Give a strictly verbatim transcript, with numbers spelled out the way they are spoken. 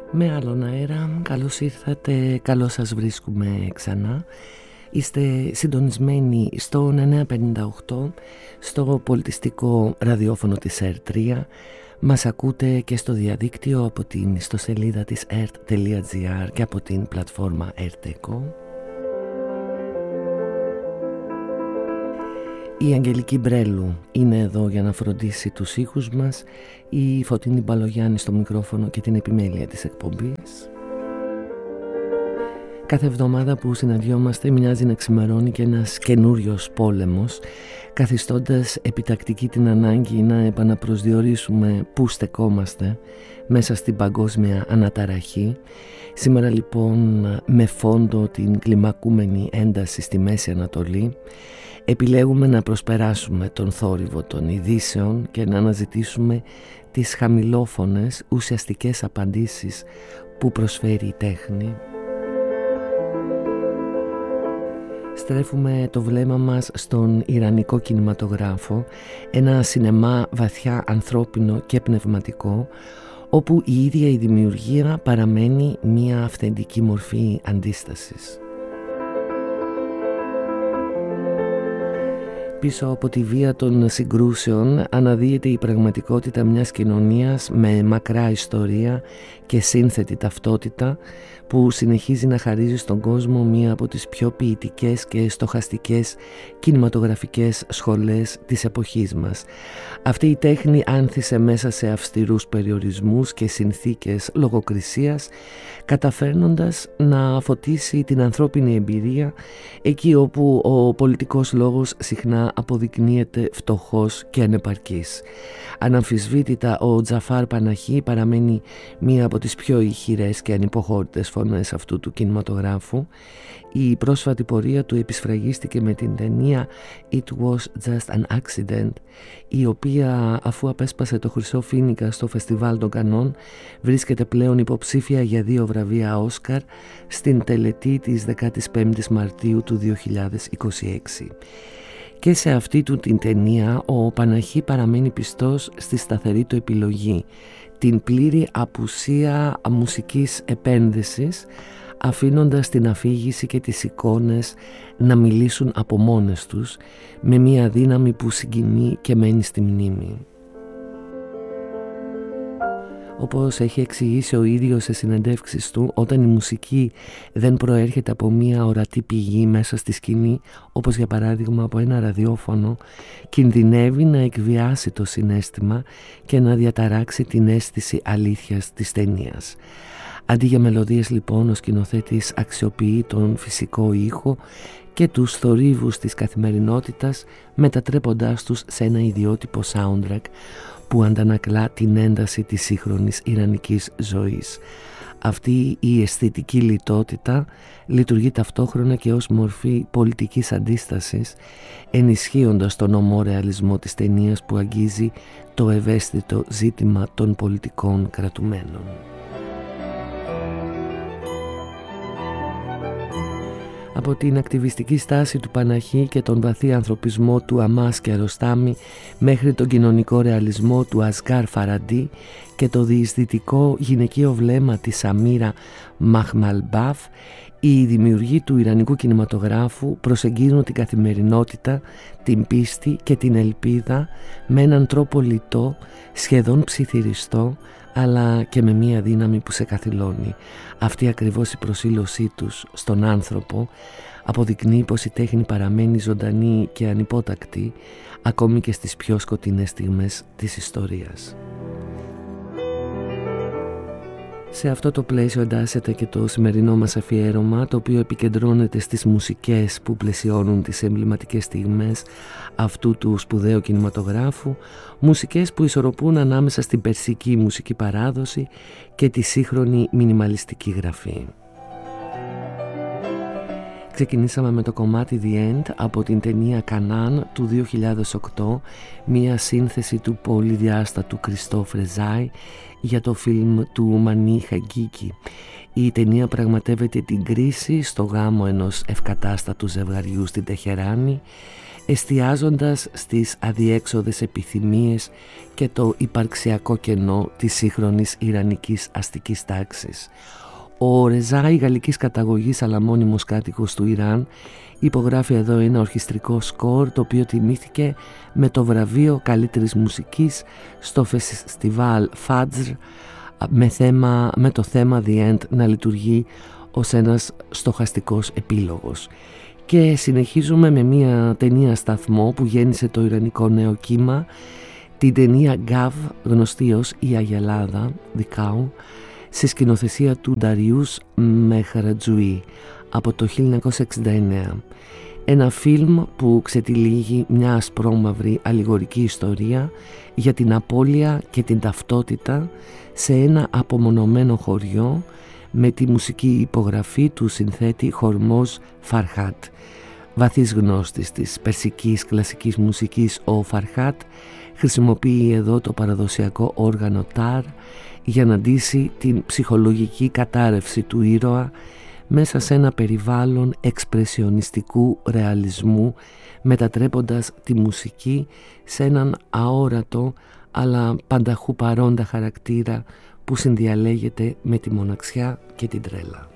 Με άλλον αέρα, καλώς ήρθατε, καλώς σας βρίσκουμε ξανά. Είστε συντονισμένοι στο εννιακόσια πενήντα οκτώ, στο πολιτιστικό ραδιόφωνο της ερ τρία. Μας ακούτε και στο διαδίκτυο από την ιστοσελίδα της ερτ τελεία τζι άρ και από την πλατφόρμα Ερτεκό. Η Αγγελική Μπρέλου είναι εδώ για να φροντίσει τους ήχους μας, η Φωτεινή Μπαλογιάννη στο μικρόφωνο και την επιμέλεια της εκπομπής. Κάθε εβδομάδα που συναντιόμαστε μοιάζει να ξημερώνει και ένας καινούριος πόλεμος, καθιστώντας επιτακτική την ανάγκη να επαναπροσδιορίσουμε πού στεκόμαστε μέσα στην παγκόσμια αναταραχή. Σήμερα λοιπόν, με φόντο την κλιμακούμενη ένταση στη Μέση Ανατολή, επιλέγουμε να προσπεράσουμε τον θόρυβο των ειδήσεων και να αναζητήσουμε τις χαμηλόφωνες ουσιαστικές απαντήσεις που προσφέρει η τέχνη. Στρέφουμε το βλέμμα μας στον Ιρανικό κινηματογράφο, ένα σινεμά βαθιά ανθρώπινο και πνευματικό, όπου η ίδια η δημιουργία παραμένει μια αυθεντική μορφή αντίστασης. Πίσω από τη βία των συγκρούσεων αναδύεται η πραγματικότητα μιας κοινωνίας με μακρά ιστορία και σύνθετη ταυτότητα, που συνεχίζει να χαρίζει στον κόσμο μία από τις πιο ποιητικές και στοχαστικές κινηματογραφικές σχολές της εποχής μας. Αυτή η τέχνη άνθησε μέσα σε αυστηρούς περιορισμούς και συνθήκες λογοκρισίας, καταφέρνοντας να φωτίσει την ανθρώπινη εμπειρία εκεί όπου ο πολιτικός λόγος συχνά αποδεικνύεται φτωχός και ανεπαρκής. Αναμφισβήτητα ο Τζαφάρ Παναχή παραμένει μία από τις πιο ηχηρές και ανυποχώρητες φωνές αυτού του κινηματογράφου. Η πρόσφατη πορεία του επισφραγίστηκε με την ταινία It Was Just an Accident, η οποία, αφού απέσπασε το χρυσό φοίνικα στο Φεστιβάλ των Κανών, βρίσκεται πλέον υποψήφια για δύο βραβεία Όσκαρ στην τελετή της δεκάτης πέμπτης Μαρτίου του δύο χιλιάδες είκοσι έξι. Και σε αυτή του την ταινία ο Παναχή παραμένει πιστός στη σταθερή του επιλογή, την πλήρη απουσία μουσικής επένδυσης, αφήνοντας την αφήγηση και τις εικόνες να μιλήσουν από μόνες τους, με μια δύναμη που συγκινεί και μένει στη μνήμη. Όπως έχει εξηγήσει ο ίδιος σε συνεντεύξεις του, όταν η μουσική δεν προέρχεται από μια ορατή πηγή μέσα στη σκηνή, όπως για παράδειγμα από ένα ραδιόφωνο, κινδυνεύει να εκβιάσει το συναίσθημα και να διαταράξει την αίσθηση αλήθειας της ταινίας. Αντί για μελωδίες λοιπόν, ο σκηνοθέτης αξιοποιεί τον φυσικό ήχο και τους θορύβους της καθημερινότητας, μετατρέποντάς τους σε ένα ιδιότυπο soundtrack που αντανακλά την ένταση της σύγχρονης ιρανικής ζωής. Αυτή η αισθητική λιτότητα λειτουργεί ταυτόχρονα και ως μορφή πολιτικής αντίστασης, ενισχύοντας τον ομό ρεαλισμό της ταινίας που αγγίζει το ευαίσθητο ζήτημα των πολιτικών κρατουμένων. Από την ακτιβιστική στάση του Παναχή και τον βαθύ ανθρωπισμό του Αμάς και Αροστάμι μέχρι τον κοινωνικό ρεαλισμό του Ασγκάρ Φαραντί και το διεισδυτικό γυναικείο βλέμμα της Σαμίρα Μαχμαλμπάφ, οι δημιουργοί του Ιρανικού κινηματογράφου προσεγγίζουν την καθημερινότητα, την πίστη και την ελπίδα με έναν τρόπο λιτό, σχεδόν ψιθυριστό, αλλά και με μία δύναμη που σε καθυλώνει. Αυτή ακριβώς η προσήλωσή τους στον άνθρωπο αποδεικνύει πως η τέχνη παραμένει ζωντανή και ανυπότακτη ακόμη και στις πιο σκοτεινές στιγμές της ιστορίας. Σε αυτό το πλαίσιο εντάσσεται και το σημερινό μας αφιέρωμα, το οποίο επικεντρώνεται στις μουσικές που πλαισιώνουν τις εμβληματικές στιγμές αυτού του σπουδαίου κινηματογράφου, μουσικές που ισορροπούν ανάμεσα στην περσική μουσική παράδοση και τη σύγχρονη μινιμαλιστική γραφή. Ξεκινήσαμε με το κομμάτι The End από την ταινία Κανάν του δύο χιλιάδες οκτώ, μια σύνθεση του πολυδιάστατου Κριστόφ Ρεζάι για το φιλμ του Μανί Χαγκίκη. Η ταινία πραγματεύεται την κρίση στο γάμο ενός ευκατάστατου ζευγαριού στην Τεχεράνη, εστιάζοντας στις αδιέξοδες επιθυμίες και το υπαρξιακό κενό της σύγχρονης ιρανικής αστικής τάξης. Ο Ρεζάι, γαλλικής καταγωγής αλλά μόνιμος κάτοικος του Ιράν, υπογράφει εδώ ένα ορχιστρικό σκορ το οποίο τιμήθηκε με το βραβείο καλύτερης μουσικής στο φεστιβάλ Fajr με, θέμα, με το θέμα The End να λειτουργεί ως ένας στοχαστικός επίλογος. Και συνεχίζουμε με μια ταινία σταθμό που γέννησε το ιρανικό νέο κύμα, την ταινία Γκαβ, γνωστή ως Η Αγελάδα, Δικάου, σε σκηνοθεσία του Νταριούς Μεχρατζούι από το χίλια εννιακόσια εξήντα εννέα. Ένα φιλμ που ξετυλίγει μια ασπρόμαυρη αλληγορική ιστορία για την απώλεια και την ταυτότητα σε ένα απομονωμένο χωριό, με τη μουσική υπογραφή του συνθέτη Χορμόζ Φαρχάτ. Βαθύς γνώστης της περσικής κλασικής μουσικής, ο Φαρχάτ χρησιμοποιεί εδώ το παραδοσιακό όργανο τάρ για να ντύσει την ψυχολογική κατάρρευση του ήρωα μέσα σε ένα περιβάλλον εξπρεσιονιστικού ρεαλισμού, μετατρέποντας τη μουσική σε έναν αόρατο αλλά πανταχού παρόντα χαρακτήρα που συνδιαλέγεται με τη μοναξιά και την τρέλα.